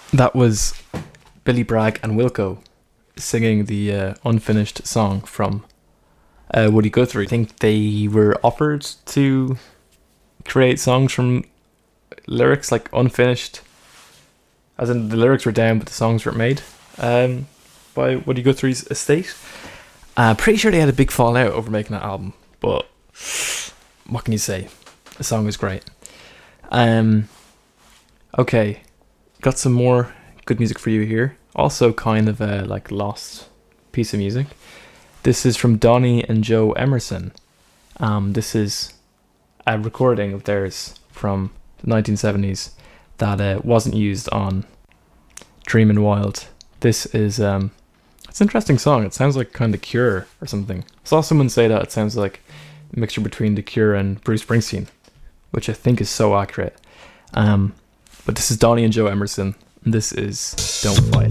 That was Billy Bragg and Wilco singing the unfinished song from Woody Guthrie. I think they were offered to create songs from lyrics like unfinished, as in the lyrics were down but the songs weren't made, by Woody Guthrie's estate. Pretty sure they had a big fallout over making that album, but what can you say? The song was great. Okay, got some more good music for you here. Also kind of a like lost piece of music. This is from Donny and Joe Emerson. This is a recording of theirs from the 1970s that wasn't used on Dreamin' Wild. This is it's an interesting song. It sounds like kind of Cure or something. I saw someone say that it sounds like a mixture between The Cure and Bruce Springsteen, which I think is so accurate. But this is Donny and Joe Emerson, and this is Don't Fight.